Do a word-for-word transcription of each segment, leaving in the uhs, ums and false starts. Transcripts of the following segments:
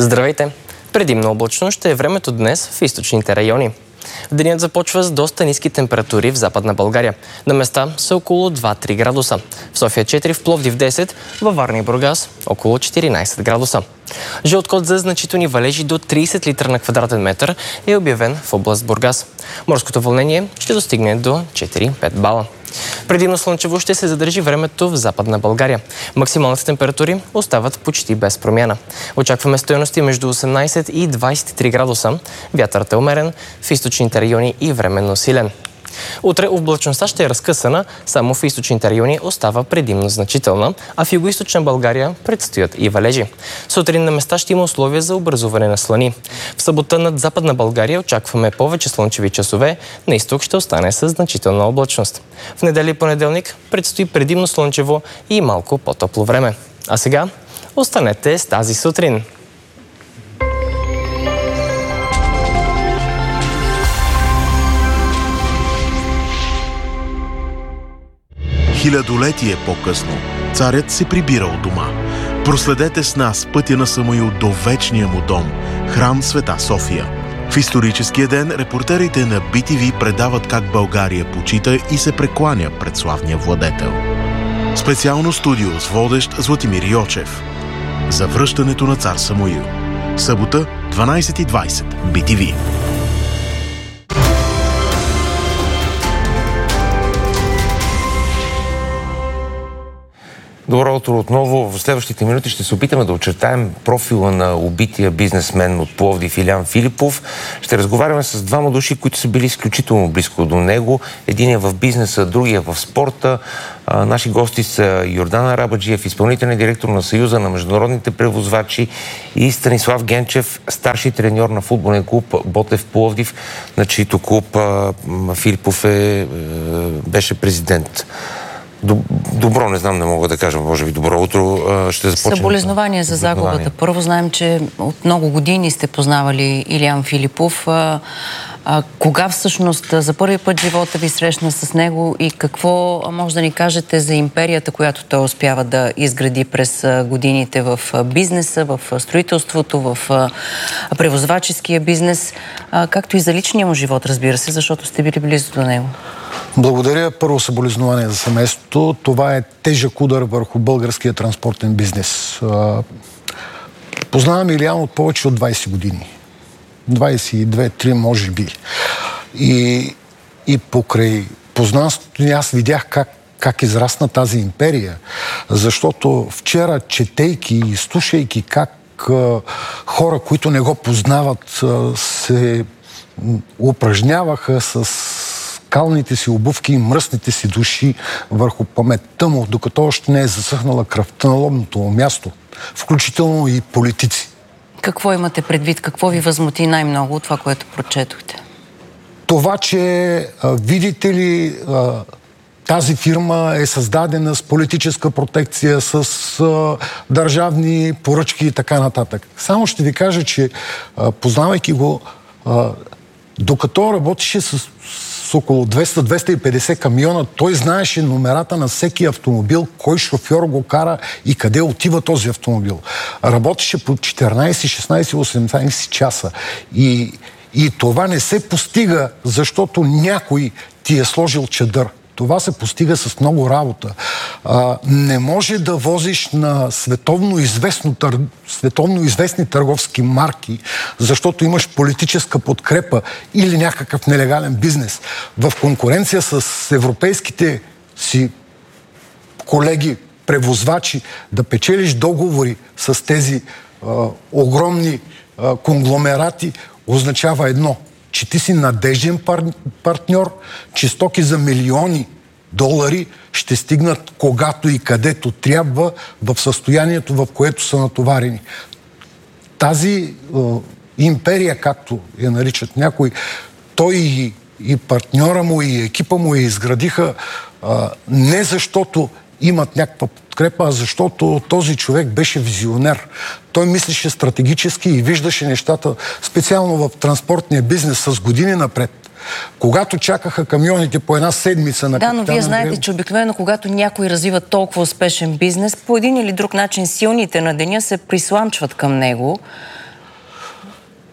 Здравейте! Предимно облачно ще е времето днес в източните райони. Денят започва с доста ниски температури в Западна България. На места са около два-три градуса. В София четири, в Пловдив десет, във Варна и Бургас около четиринайсет градуса. Жълт код за значителни валежи до трийсет литра на квадратен метър е обявен в област Бургас. Морското вълнение ще достигне до четири-пет бала. Предимно слънчево ще се задържи времето в Западна България. Максималните температури остават почти без промяна. Очакваме стойности между осемнайсет и двайсет и три градуса. Вятърът е умерен, в източните райони и временно силен. Утре облачността ще е разкъсана, само в източните райони остава предимно значителна, а в югоизточна България предстоят и валежи. Сутрин на места ще има условия за образуване на слани. В събота над Западна България очакваме повече слънчеви часове, на изток ще остане със значителна облачност. В неделя и понеделник предстои предимно слънчево и малко по-топло време. А сега останете с тази сутрин. Хилядолетие по-късно царят се прибира от дома. Проследете с нас пътя на Самуил до вечния му дом, храм Света София. В историческия ден репортерите на Би Ти Ви предават как България почита и се прекланя пред славния владетел. Специално студио с водещ Златимир Йочев. За връщането на цар Самуил. Събота, дванайсет и двайсет, Би Ти Ви. Добро утро отново. В следващите минути ще се опитаме да очертаем профила на убития бизнесмен от Пловдив Илиян Филипов. Ще разговаряме с двама души, които са били изключително близко до него. Единия в бизнеса, другия в спорта. А, наши гости са Йордан Арабаджиев, изпълнителен директор на Съюза на международните превозвачи, и Станислав Генчев, старши треньор на футболен клуб Ботев Пловдив, на чийто клуб а, Филипов е, е, беше президент. Добро, не знам, не мога да кажа, може би добро утро. Ще започнем. Съболезнования за загубата. Първо знаем, че от много години сте познавали Илиян Филипов. А, а, кога всъщност за първи път живота ви срещна с него и какво може да ни кажете за империята, която той успява да изгради през годините в бизнеса, в строителството, в превозваческия бизнес, а, както и за личния му живот, разбира се, защото сте били близо до него? Благодаря. Първо съболезнование за семейството. Това е тежък удар върху българския транспортен бизнес. Познавам Илиян от повече от двайсет години. двайсет и две три може би. И, и покрай познанството аз видях как, как израсна тази империя. Защото вчера, четейки и слушайки как а, хора, които не го познават, а, се упражняваха с калните си обувки и мръсните си души върху паметта му, докато още не е засъхнала кръвта на лобното му място, включително и политици. Какво имате предвид? Какво ви възмути най-много от това, което прочетохте? Това, че а, видите ли, а, тази фирма е създадена с политическа протекция, с а, държавни поръчки и така нататък. Само ще ви кажа, че а, познавайки го, а, докато работеше с с около двеста до двеста и петдесет камиона, той знаеше номерата на всеки автомобил, кой шофьор го кара и къде отива този автомобил. Работеше по четиринайсет, шестнайсет, осемнайсет часа. И, и това не се постига, защото някой ти е сложил чадър. Това се постига с много работа. А, не може да возиш на световно, известно, тър... световно известни търговски марки, защото имаш политическа подкрепа или някакъв нелегален бизнес. В конкуренция с европейските си колеги, превозвачи, да печелиш договори с тези а, огромни а, конгломерати, означава едно – че ти си надежден пар... партньор, че стоки за милиони долари ще стигнат когато и където трябва в състоянието, в което са натоварени. Тази е, империя, както я наричат някой, той и, и партньора му, и екипа му я изградиха е, не защото имат някаква подкрепа, а защото този човек беше визионер. Той мислеше стратегически и виждаше нещата, специално в транспортния бизнес, с години напред. Когато чакаха камионите по една седмица на Да, но вие знаете, Андреев... че обикновено, когато някой развива толкова успешен бизнес, по един или друг начин силните на деня се присламчват към него.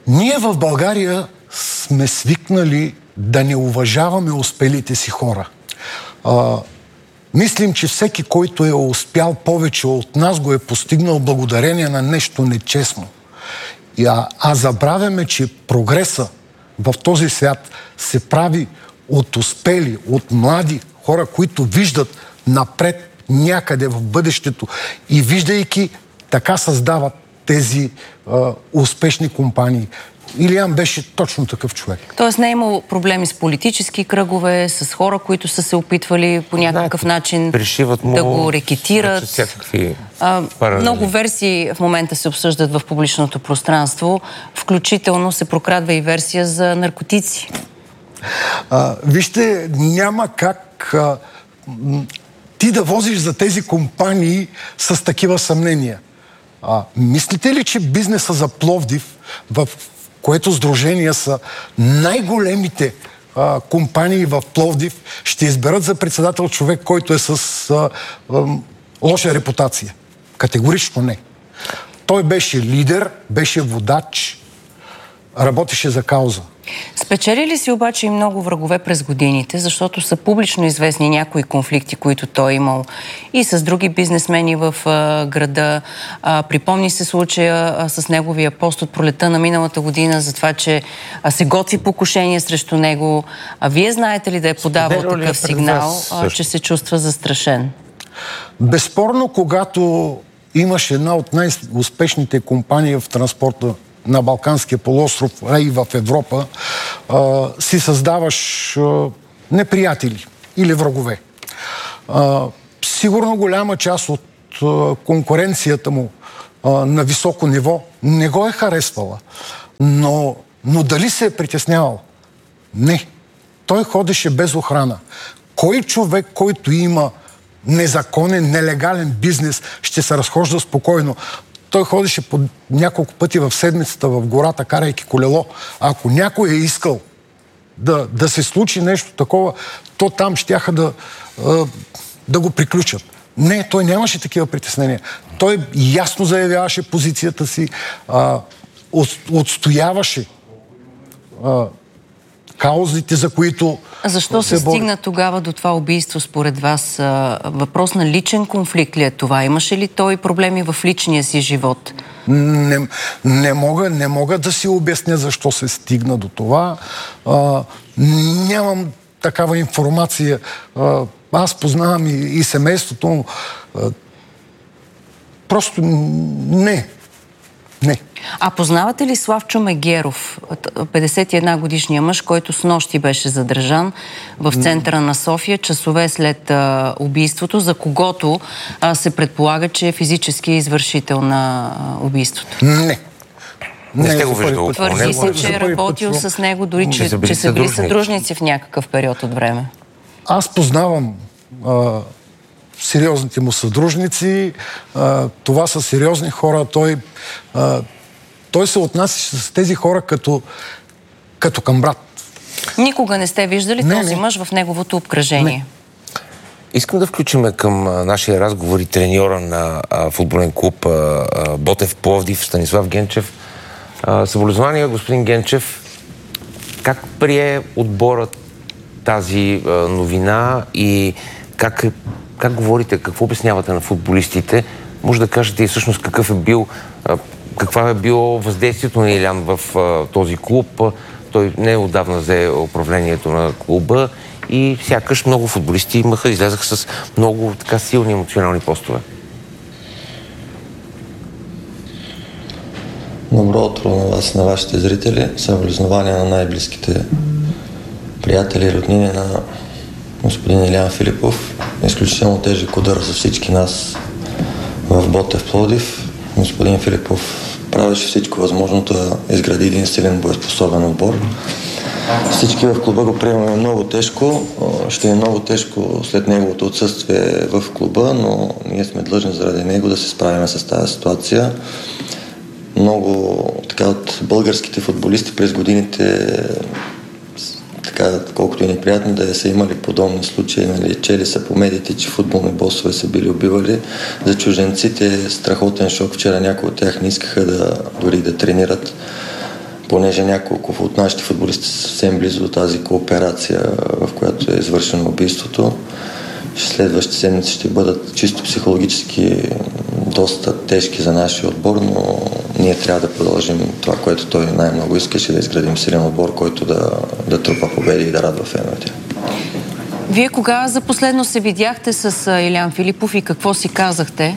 Ние в България сме свикнали да не уважаваме успелите си хора. А, мислим, че всеки, който е успял повече от нас, го е постигнал благодарение на нещо нечестно. А, а забравяме, че прогреса в този свят се прави от успели, от млади хора, които виждат напред някъде в бъдещето и виждайки така създават тези а, успешни компании. Илиян беше точно такъв човек. Тоест не е имал проблеми с политически кръгове, с хора, които са се опитвали по някакъв начин да го рекетират. А, много версии в момента се обсъждат в публичното пространство. Включително се прокрадва и версия за наркотици. А, вижте, няма как а, ти да возиш за тези компании с такива съмнения. А, мислите ли, че бизнеса за Пловдив, в което сдружения са най-големите а, компании в Пловдив, ще изберат за председател човек, който е с а, а, лоша репутация? Категорично не. Той беше лидер, беше водач, работеше за кауза. Спечели ли си обаче и много врагове през годините, защото са публично известни някои конфликти, които той е имал и с други бизнесмени в а, града. А, припомни се случая а, с неговия пост от пролета на миналата година за това, че а, се готви покушение срещу него. А вие знаете ли да е подавал такъв сигнал, а, че се чувства застрашен? Безспорно, когато имаш една от най-успешните компании в транспорта на Балканския полуостров, а и в Европа, а, си създаваш а, неприятели или врагове. А, сигурно голяма част от а, конкуренцията му а, на високо ниво не го е харесвала. Но, но дали се е притеснявал? Не. Той ходеше без охрана. Кой човек, който има незаконен, нелегален бизнес, ще се разхожда спокойно? Той ходеше по няколко пъти в седмицата в гората, карайки колело. Ако някой е искал да, да се случи нещо такова, то там щяха да, да го приключат. Не, той нямаше такива притеснения. Той ясно заявяваше позицията си, отстояваше каузите, за които... Защо се, се стигна тогава до това убийство, според вас? Въпрос на личен конфликт ли е това? Имаше ли той проблеми в личния си живот? Не, не, мога, не мога да си обясня защо се стигна до това. А, нямам такава информация. А, аз познавам и, и семейството му. А, просто не. Не. А познавате ли Славчо Мегеров, петдесет и една годишния мъж, който снощи беше задържан в центъра на София, часове след а, убийството, за когото а, се предполага, че е физически извършител на а, убийството? Не. Не сте го виждал. Твърди се, че е работил с него, дори че, че са били съдружници в някакъв период от време. Аз познавам а, сериозните му съдружници. А, това са сериозни хора. Той, а, той се отнася с тези хора като, като към брат. Никога не сте виждали не, този не. мъж в неговото обкръжение? Не. Искам да включим към а, нашия разговор и треньора на а, футболен клуб а, а, Ботев Пловдив, Станислав Генчев. А, съболезнования, господин Генчев. Как прие отборът тази а, новина и как, как говорите, какво обяснявате на футболистите? Може да кажете и всъщност какъв е бил, а, каква е било въздействието на Илиян в а, този клуб. Той не отдавна взе управлението на клуба и сякаш много футболисти имаха, излезаха с много така силни емоционални постове. Добро утро на вас и на вашите зрители. Съболезнования на най-близките приятели и роднини на господин Илиян Филипов. Изключително тежък удар за всички нас в Ботев Пловдив. Господин Филипов правеше всичко възможно да изгради един силен боеспособен отбор. Всички в клуба го приемаме много тежко. Ще е много тежко след неговото отсъствие в клуба, но ние сме длъжни заради него да се справим с тази ситуация. Много така от българските футболисти през годините, така, колкото е неприятно да са имали подобни случаи, нали, чели са по медиите, че футболни босове са били убивали. За чужденците страхотен шок. Вчера някои от тях не искаха да, дори да тренират понеже няколко от нашите футболисти са съвсем близо до тази кооперация, в която е извършено убийството, следващите седмици ще бъдат чисто психологически доста тежки за нашия отбор, но ние трябва да продължим това, което той най-много искаше, да изградим силен отбор, който да, да трупа победи и да радва феновете. Вие кога за последно се видяхте с Илиян Филипов и какво си казахте?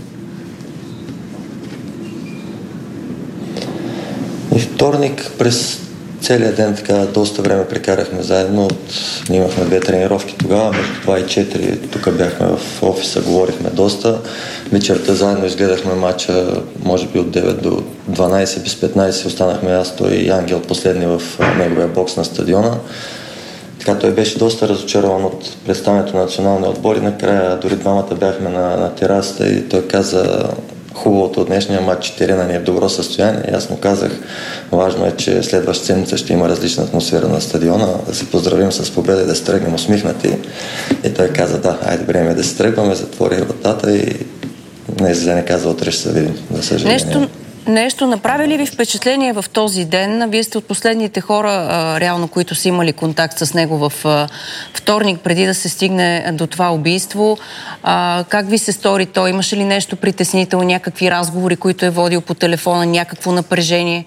И вторник през целия ден така доста време прекарахме заедно. От... Ние имахме две тренировки тогава, между два и четири. Тук бяхме в офиса, говорихме доста. Вечерта заедно изгледахме матча, може би от девет до дванайсет без петнайсет. Останахме аз, той и Ангел последни в неговия бокс на стадиона. Така той беше доста разочарован от представянето на националния отбор и накрая дори двамата бяхме на, на терасата и той каза: хубавото от днешния матч, Терена ни е в добро състояние. И аз му казах, важно е, че следващата седмица ще има различна атмосфера на стадиона, да се поздравим с победа и да се тръгнем усмихнати. И той каза: да, айде време е да се тръгваме, затвори вратата и не за не каза, утре ще се видим, за съжаление. Нещо, нещо направи ли ви впечатление в този ден? Вие сте от последните хора, а, реално, които са имали контакт с него в а, вторник, преди да се стигне до това убийство. А, как ви се стори той? Имаше ли нещо притеснително, някакви разговори, които е водил по телефона, някакво напрежение?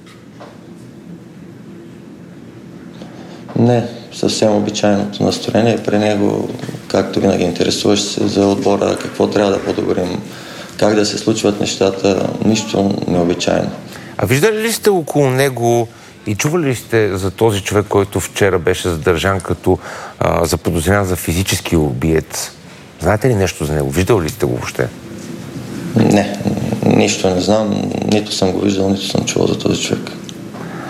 Не, съвсем обичайното настроение. При него, както винаги, интересуваш се за отбора, какво трябва да подобрим, как да се случват нещата, нищо необичайно. А виждали ли сте около него и чували ли сте за този човек, който вчера беше задържан като а, заподозрян за физически убиец? Знаете ли нещо за него? Виждали ли сте го въобще? Не, нищо не знам. Нито съм го виждал, нито съм чувал за този човек.